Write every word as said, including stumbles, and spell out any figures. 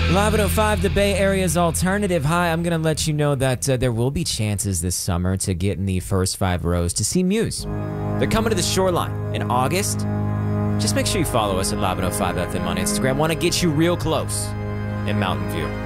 Live oh five, the Bay Area's alternative. Hi, I'm going to let you know that uh, there will be chances this summer to get in the first five rows to see Muse. They're coming to the Shoreline in August. Just make sure you follow us at Live oh five F M on Instagram. Want to get you real close in Mountain View.